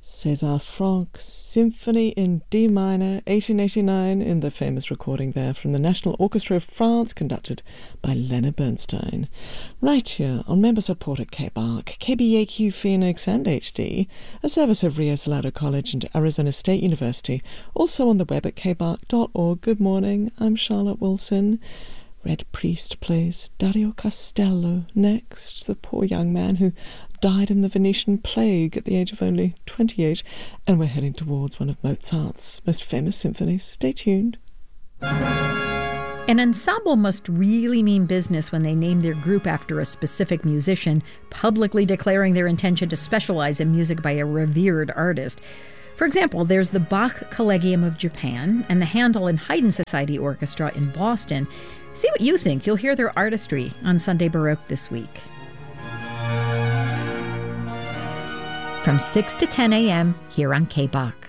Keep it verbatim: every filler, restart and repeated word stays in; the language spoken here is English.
César Franck's Symphony in D minor, eighteen eighty-nine, in the famous recording there from the National Orchestra of France, conducted by Leonard Bernstein. Right here on member-supported K B A R C, K B A Q Phoenix and H D, a service of Rio Salado College and Arizona State University, also on the web at k b a r c dot org. Good morning, I'm Charlotte Wilson. Red Priest plays Dario Castello next, the poor young man who died in the Venetian plague at the age of only twenty-eight, and we're heading towards one of Mozart's most famous symphonies. Stay tuned. An ensemble must really mean business when they name their group after a specific musician, publicly declaring their intention to specialize in music by a revered artist. For example, there's the Bach Collegium of Japan and the Handel and Haydn Society Orchestra in Boston. See what you think. You'll hear their artistry on Sunday Baroque this week. From six to ten a.m. here on K B A R C.